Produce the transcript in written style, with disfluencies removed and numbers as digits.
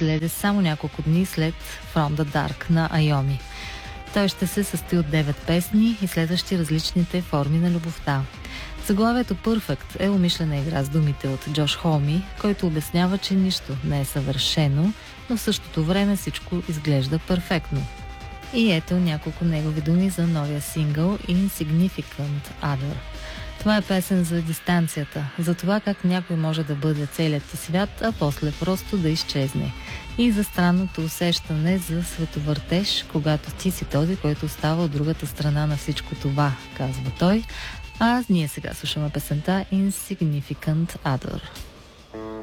излезе само няколко дни след From the Dark на Айоми. Той ще се състои от 9 песни, изследващи различните форми на любовта. Заглавието Perfect е умишлена игра с думите от Джош Холми, който обяснява, че нищо не е съвършено, но в същото време всичко изглежда перфектно. И ето няколко негови думи за новия сингъл Insignificant Other. Това е песен за дистанцията, за това как някой може да бъде целият ти свят, а после просто да изчезне. И за странното усещане за световъртеж, когато ти си този, който остава от другата страна на всичко това, казва той. А ние сега слушаме песента Insignificant Other.